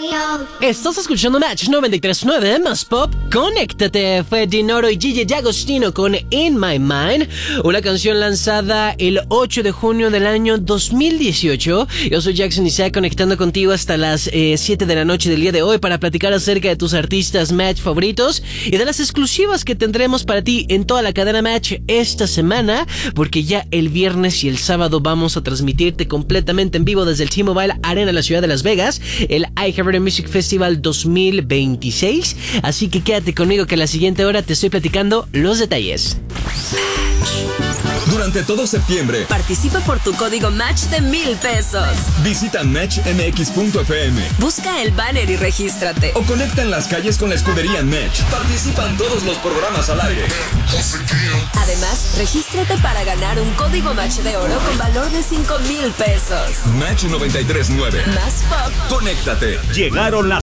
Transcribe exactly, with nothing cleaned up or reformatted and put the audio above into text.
Estás escuchando Match noventa y tres punto nueve más Pop. Conéctate. Fue Dinoro y Gigi D'Agostino con In My Mind, una canción lanzada el ocho de junio del año dos mil dieciocho. Yo soy Jackson Isaac, conectando contigo hasta las eh, siete de la noche del día de hoy para platicar acerca de tus artistas Match favoritos y de las exclusivas que tendremos para ti en toda la cadena Match esta semana, porque ya el viernes y el sábado vamos a transmitirte completamente en vivo desde el T-Mobile Arena en la ciudad de Las Vegas, el iHeartRadio Music Festival dos mil veintiséis. Así que quédate conmigo que a la siguiente hora te estoy platicando los detalles. Durante todo septiembre, participa por tu código Match de mil pesos. Visita match m x punto f m. Busca el banner y regístrate. O conecta en las calles con la escudería Match. Participan todos los programas al aire. Además, regístrate para ganar un código Match de oro con valor de cinco mil pesos. Match noventa y tres punto nueve. Más Pop. Conéctate. Llegaron las